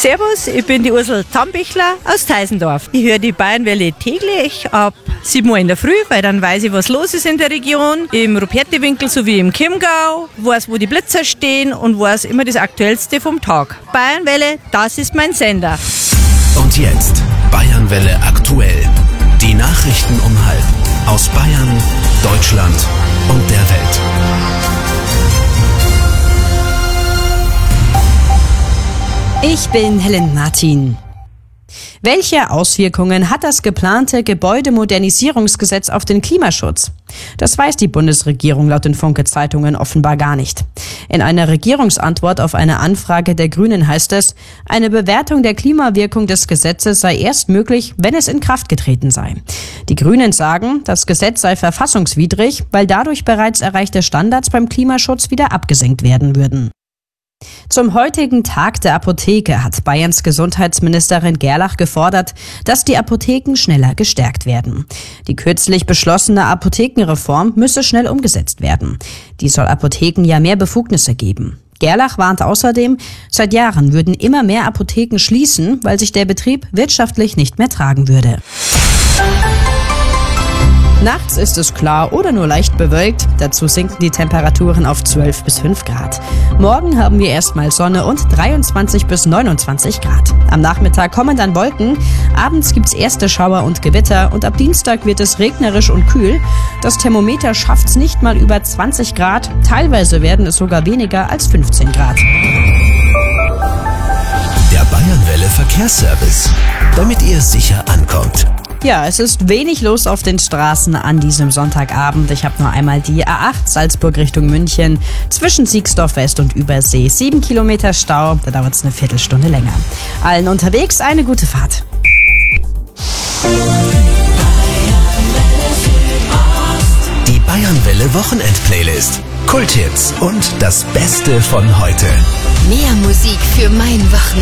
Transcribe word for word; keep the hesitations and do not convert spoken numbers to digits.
Servus, ich bin die Ursel Tambichler aus Teisendorf. Ich höre die Bayernwelle täglich ab sieben Uhr in der Früh, weil dann weiß ich, was los ist in der Region. Im Rupertiwinkel sowie im Chiemgau, weiß, wo die Blitzer stehen und weiß immer das Aktuellste vom Tag. Bayernwelle, das ist mein Sender. Und jetzt Bayernwelle aktuell. Die Nachrichten um halb aus Bayern, Deutschland und der Welt. Ich bin Helen Martin. Welche Auswirkungen hat das geplante Gebäudemodernisierungsgesetz auf den Klimaschutz? Das weiß die Bundesregierung laut den Funke-Zeitungen offenbar gar nicht. In einer Regierungsantwort auf eine Anfrage der Grünen heißt es, eine Bewertung der Klimawirkung des Gesetzes sei erst möglich, wenn es in Kraft getreten sei. Die Grünen sagen, das Gesetz sei verfassungswidrig, weil dadurch bereits erreichte Standards beim Klimaschutz wieder abgesenkt werden würden. Zum heutigen Tag der Apotheke hat Bayerns Gesundheitsministerin Gerlach gefordert, dass die Apotheken schneller gestärkt werden. Die kürzlich beschlossene Apothekenreform müsse schnell umgesetzt werden. Die soll Apotheken ja mehr Befugnisse geben. Gerlach warnt außerdem, seit Jahren würden immer mehr Apotheken schließen, weil sich der Betrieb wirtschaftlich nicht mehr tragen würde. Nachts ist es klar oder nur leicht bewölkt, dazu sinken die Temperaturen auf zwölf bis fünf Grad. Morgen haben wir erstmal Sonne und dreiundzwanzig bis neunundzwanzig Grad. Am Nachmittag kommen dann Wolken, abends gibt's erste Schauer und Gewitter und ab Dienstag wird es regnerisch und kühl. Das Thermometer schafft's nicht mal über zwanzig Grad, teilweise werden es sogar weniger als fünfzehn Grad. Der Bayernwelle Verkehrsservice, damit ihr sicher ankommt. Ja, es ist wenig los auf den Straßen an diesem Sonntagabend. Ich habe nur einmal die A acht Salzburg Richtung München zwischen Siegsdorf West und Übersee. Sieben Kilometer Stau, da dauert es eine Viertelstunde länger. Allen unterwegs eine gute Fahrt. Die Bayernwelle Wochenend-Playlist. Kulthits und das Beste von heute. Mehr Musik für mein Wochenende.